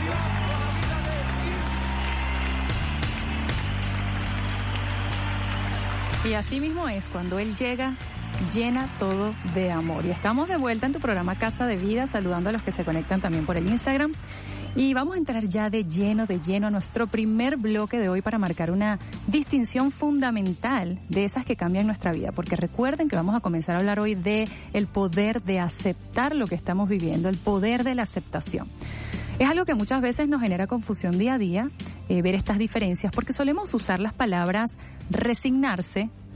Y así mismo es, cuando Él llega, llena todo de amor. Y estamos de vuelta en tu programa Casa de Vida, saludando a los que se conectan también por el Instagram. Y vamos a entrar ya de lleno a nuestro primer bloque de hoy para marcar una distinción fundamental de esas que cambian nuestra vida. Porque recuerden que vamos a comenzar a hablar hoy de el poder de aceptar lo que estamos viviendo, el poder de la aceptación. Es algo que muchas veces nos genera confusión día a día, ver estas diferencias, porque solemos usar las palabras resignarse